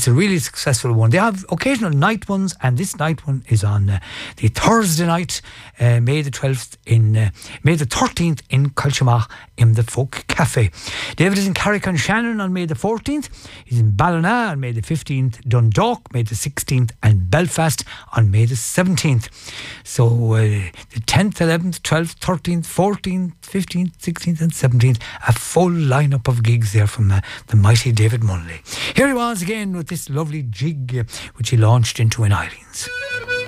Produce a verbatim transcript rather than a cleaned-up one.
a really successful one. They have occasional night ones, and this night one is on uh, the Thursday night, uh, May the twelfth in uh, May the thirteenth in Culturemach in the Folk Cafe. David is in Carrick-on-Shannon on May the fourteenth. He's in Ballina on May the fifteenth, Dundalk May the sixteenth, and Belfast on May the seventeenth. So uh, the tenth, eleventh, twelfth, thirteenth, fourteenth, fifteenth, sixteenth and seventeenth, a full lineup of gigs there from uh, the mighty David Munnelly. Here he was again with this lovely jig uh, which he launched into in Eileen's.